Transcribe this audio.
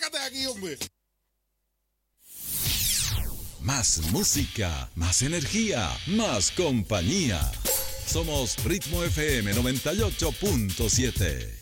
sácate de aquí, hombre. Más música, más energía, más compañía. Somos Ritmo FM 98.7.